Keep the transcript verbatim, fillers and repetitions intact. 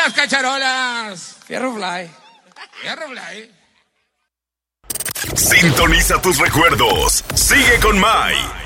las cacharolas! Fierro Fly. Fierro Fly. Sintoniza tus recuerdos. Sigue con Mai.